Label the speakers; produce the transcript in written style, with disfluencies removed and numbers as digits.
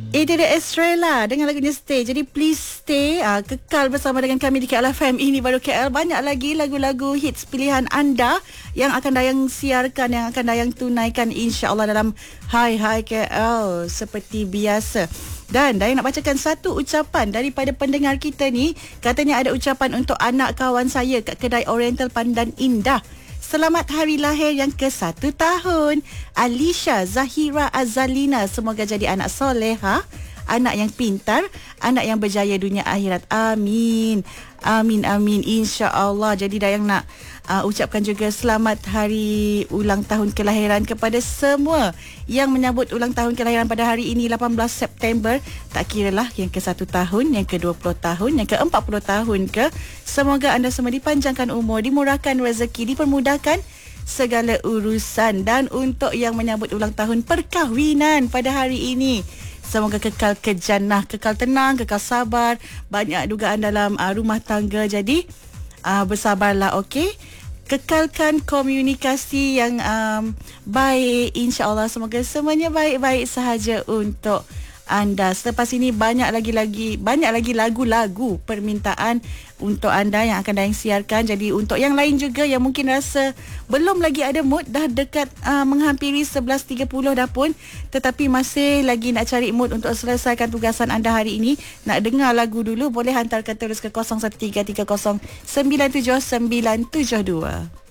Speaker 1: Itu dia Estrella dengan lagunya Stay. Jadi please stay, kekal bersama dengan kami di KL FM. Ini baru KL. Banyak lagi lagu-lagu hits pilihan anda yang akan Dayang siarkan, yang akan Dayang tunaikan insya-Allah dalam Hai Hai KL seperti biasa. Dan Dayang nak bacakan satu ucapan daripada pendengar kita ni. Katanya ada ucapan untuk anak kawan saya kat kedai Oriental Pandan Indah. Selamat hari lahir yang ke-1 tahun Alisha Zahira Azalina. Semoga jadi anak soleha, anak yang pintar, anak yang berjaya dunia akhirat. Amin. Amin, amin. InsyaAllah. Jadi Dayang nak ucapkan juga selamat hari ulang tahun kelahiran kepada semua yang menyambut ulang tahun kelahiran pada hari ini 18 September. Tak kiralah yang ke-1 tahun, yang ke-20 tahun, yang ke-40 tahun ke. Semoga anda semua dipanjangkan umur, dimurahkan rezeki, dipermudahkan segala urusan. Dan untuk yang menyambut ulang tahun perkahwinan pada hari ini, semoga kekal ke jannah, kekal tenang, kekal sabar. Banyak dugaan dalam rumah tangga. Jadi bersabarlah, okey? Kekalkan komunikasi yang baik, insya-Allah. Semoga semuanya baik-baik sahaja untuk anda. Selepas ini banyak lagi lagu-lagu permintaan untuk anda yang akan Dayang siarkan. Jadi untuk yang lain juga yang mungkin rasa belum lagi ada mood, dah dekat menghampiri 11.30 dah pun, tetapi masih lagi nak cari mood untuk selesaikan tugasan anda hari ini, nak dengar lagu dulu, boleh hantarkan terus ke 0133097972.